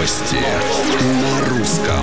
Новости на русском.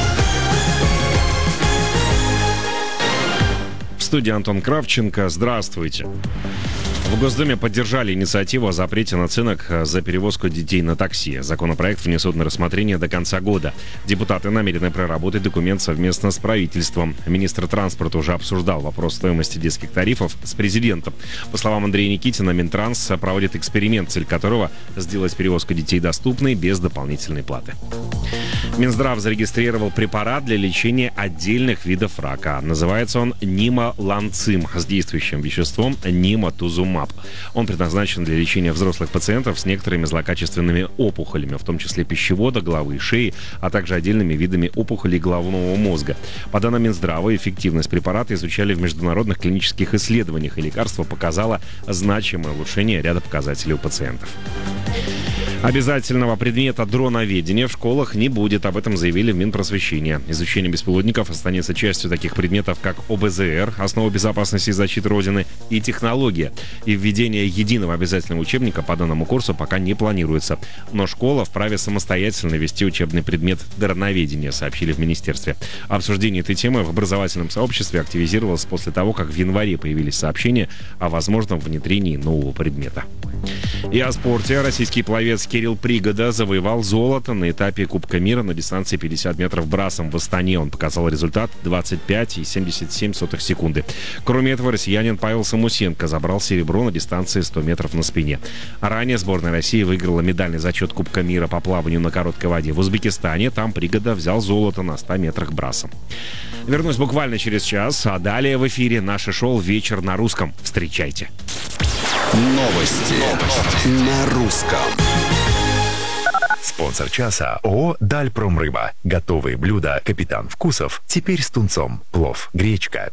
В студии Антон Кравченко. Здравствуйте. В Госдуме поддержали инициативу о запрете наценок за перевозку детей на такси. Законопроект внесут на рассмотрение до конца года. Депутаты намерены проработать документ совместно с правительством. Министр транспорта уже обсуждал вопрос стоимости детских тарифов с президентом. По словам Андрея Никитина, Минтранс проводит эксперимент, цель которого сделать перевозку детей доступной без дополнительной платы. Минздрав зарегистрировал препарат для лечения отдельных видов рака. Называется он нимоланцим с действующим веществом ниматузумаб. Он предназначен для лечения взрослых пациентов с некоторыми злокачественными опухолями, в том числе пищевода, головы и шеи, а также отдельными видами опухолей головного мозга. По данным Минздрава, эффективность препарата изучали в международных клинических исследованиях, и лекарство показало значимое улучшение ряда показателей у пациентов. Обязательного предмета дроноведения в школах не будет, об этом заявили в Минпросвещении. Изучение беспилотников останется частью таких предметов, как ОБЗР, основа безопасности и защиты Родины, и технология. И введение единого обязательного учебника по данному курсу пока не планируется. Но школа вправе самостоятельно вести учебный предмет дроноведения, сообщили в министерстве. Обсуждение этой темы в образовательном сообществе активизировалось после того, как в январе появились сообщения о возможном внедрении нового предмета. И о спорте. Российский пловец Кирилл Пригода завоевал золото на этапе Кубка мира на дистанции 50 метров брасом в Астане. Он показал результат 25,77 секунды. Кроме этого, россиянин Павел Самусенко забрал серебро на дистанции 100 метров на спине. Ранее сборная России выиграла медальный зачет Кубка мира по плаванию на короткой воде в Узбекистане. Там Пригода взял золото на 100 метрах брасом. Вернусь буквально через час, а далее в эфире наше шоу «Вечер на русском». Встречайте. Новости на русском. Спонсор часа ООО «Дальпромрыба». Готовые блюда «Капитан Вкусов» теперь с тунцом. Плов, гречка,